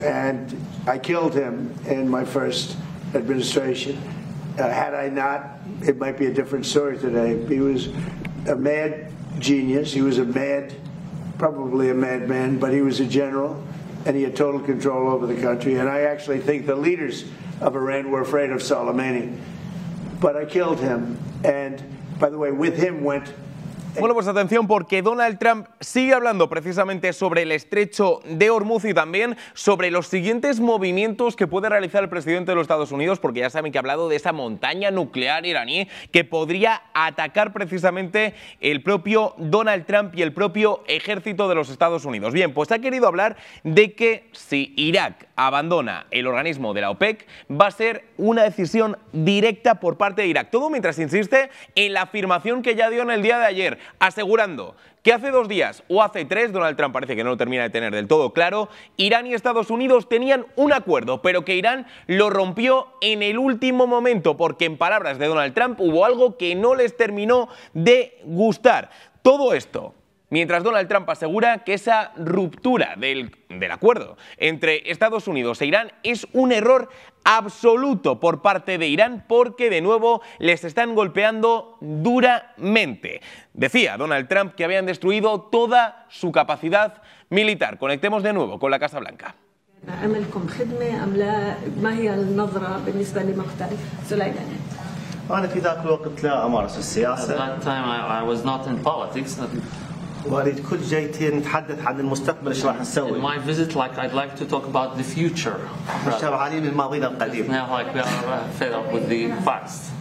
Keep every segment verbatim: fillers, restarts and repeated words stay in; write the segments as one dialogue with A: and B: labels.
A: And I killed him in my first administration. Uh, had I not, it might be a different story today. He was a mad genius. He was a mad, probably a madman, but he was a general, and he had total control over the country. And I actually think the leaders of Iran were afraid of Soleimani. But I killed him. And, by the way, with him went...
B: Bueno, pues atención, porque Donald Trump sigue hablando precisamente sobre el estrecho de Hormuz y también sobre los siguientes movimientos que puede realizar el presidente de los Estados Unidos, porque ya saben que ha hablado de esa montaña nuclear iraní que podría atacar precisamente el propio Donald Trump y el propio ejército de los Estados Unidos. Bien, pues ha querido hablar de que si Irak abandona el organismo de la OPEC, va a ser una decisión directa por parte de Irak. Todo mientras insiste en la afirmación que ya dio en el día de ayer, asegurando que hace dos días o hace tres, Donald Trump parece que no lo termina de tener del todo claro, Irán y Estados Unidos tenían un acuerdo, pero que Irán lo rompió en el último momento, porque en palabras de Donald Trump hubo algo que no les terminó de gustar. Todo esto mientras Donald Trump asegura que esa ruptura del, del acuerdo entre Estados Unidos e Irán es un error absoluto por parte de Irán, porque de nuevo les están golpeando duramente. Decía Donald Trump que habían destruido toda su capacidad militar. Conectemos de nuevo con la Casa Blanca.
C: أنا في ذاك الوقت لا أمارس السياسة.
D: At that time I, I was not in politics.
C: وأريد كل جيتي نتحدث عن المستقبل إيش راح نسوي.
D: In my visit, like I'd like to talk about the future.
C: نشتغل عليه من ماضينا القديم.
D: Now, like we are uh, fed up with the past.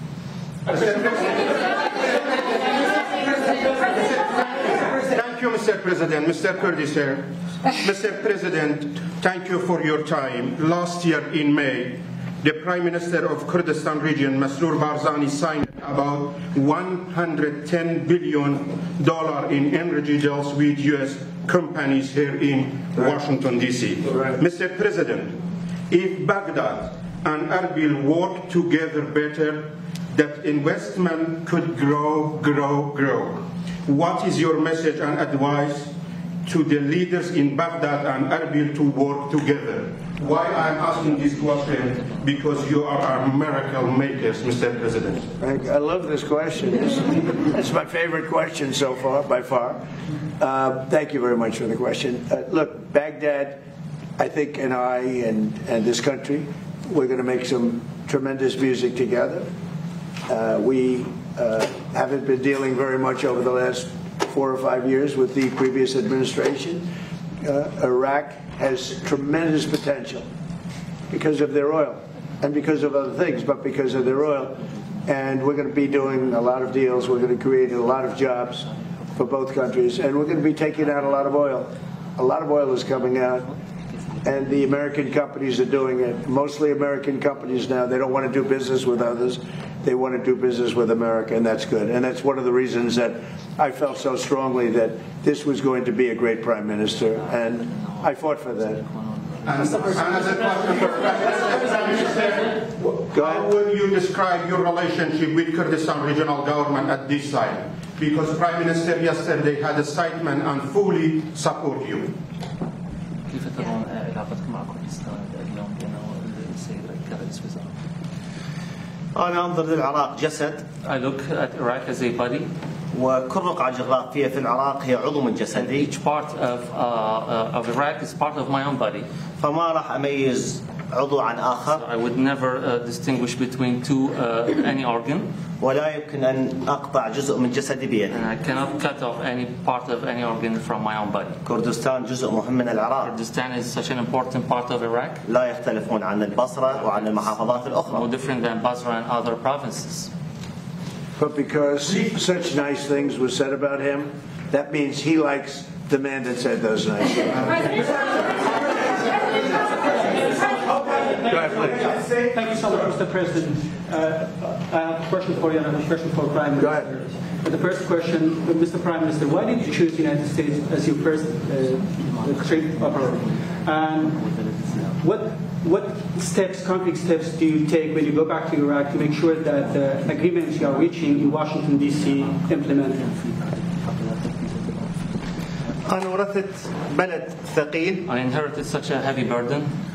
E: Thank you, Mister President. Mister Kurdi, sir. Mister President, thank you for your time. Last year in May, the Prime Minister of Kurdistan region, Masroor Barzani, signed about one hundred ten billion dollars in energy deals with U S companies here in Washington, D C Right. Mister President, if Baghdad and Erbil work together better, that investment could grow, grow, grow. What is your message and advice to the leaders in Baghdad and Erbil to work together? Why I'm asking this question? Because you are our miracle makers, Mister President.
A: I love this question. It's my favorite question so far, by far. Uh, thank you very much for the question. Uh, look, Baghdad, I think, and I and, and this country, we're going to make some tremendous music together. Uh, we uh, haven't been dealing very much over the last four or five years with the previous administration. Uh, Iraq has tremendous potential because of their oil and because of other things, but because of their oil. And we're going to be doing a lot of deals. We're going to create a lot of jobs for both countries. And we're going to be taking out a lot of oil. A lot of oil is coming out. And the American companies are doing it. Mostly American companies now. They don't want to do business with others. They want to do business with America, and that's good. And that's one of the reasons that I felt so strongly that this was going to be a great prime minister, and I fought for that.
E: And, and as a question for Prime Minister, how will you describe your relationship with Kurdistan regional government at this time? Because Prime Minister yesterday had a statement and fully support you.
D: كيف ترون علاقتكم مع كردستان اليوم بين السيد رئيس الوزراء؟
C: أنا أنظر للعراق جسد.
D: I look at Iraq as a body.
C: وكل رقعة جغرافية في العراق هي عضو من جسدي.
D: Each part of uh, uh, of Iraq is part of my own body.
C: فما راح أميز عضو عن آخر.
D: I would never uh, distinguish between two uh, any organ.
C: ولا يمكن أن أقطع جزء من جسدي بيدي.
D: And I cannot cut off any part of any organ from my own body.
C: كردستان جزء مهم من العراق.
D: Kurdistan is such an important part of Iraq.
C: لا يختلفون عن البصرة وعن المحافظات الأخرى.
D: No different than Basra and other provinces.
A: But because such nice things were said about him, that means he likes the man that said those nice things. Go ahead, please.
F: Thank you so much, Mister President. Uh, I have a question for you and I have a question for Prime Minister.
A: Go ahead.
F: But the first question, Mister Prime Minister, why did you choose the United States as your first uh, trade operator? And what what steps, concrete steps, do you take when you go back to Iraq to make sure that the agreements you are reaching in Washington D C implemented?
C: أنا ورثت بلد ثقيل.
D: I inherited such a heavy burden.